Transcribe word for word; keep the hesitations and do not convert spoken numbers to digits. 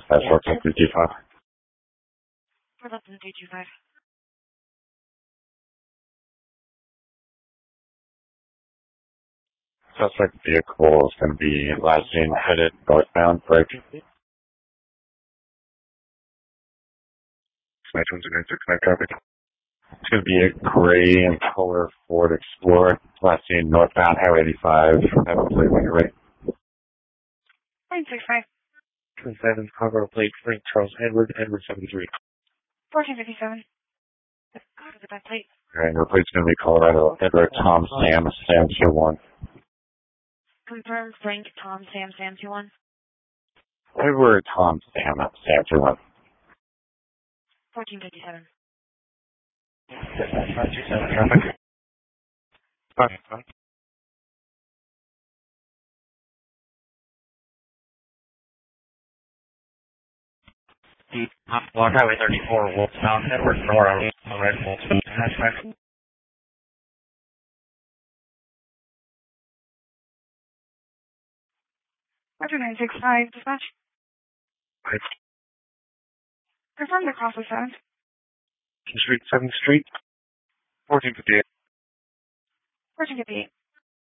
That's four two two five. four two two five. Suspect vehicle is going to be last seen headed northbound for eight fifty. It's going to be a gray and color Ford Explorer. Last seen northbound Highway eighty-five. Have a plate when you're ready. nine six five. Twin seven, Colorado plate, Frank Charles Edward, Edward seventy-three. fourteen fifty-seven. Go to the back plate. And your plate's going to be Colorado Edward Tom Sam Sam two one. Confirm Frank Tom Sam Sam two one. Edward Tom Sam Sam two one. fourteen fifty-seven. five two seven traffic. five five. Deep, Block Highway thirty-four, Wolftown, Edward, Colorado, Red Wolftown, hashtag. Roger nine six five, dispatch. Right. Confirm the cross was seventh. Street, seventh Street, fourteen fifty-eight. fourteen fifty-eight.